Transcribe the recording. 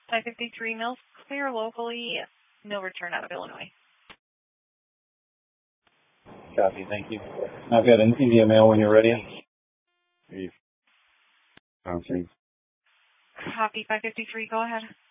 553 Mills clear locally, no return out of Illinois. Copy, thank you. I've got an India mail when you're ready. Copy 553, go ahead.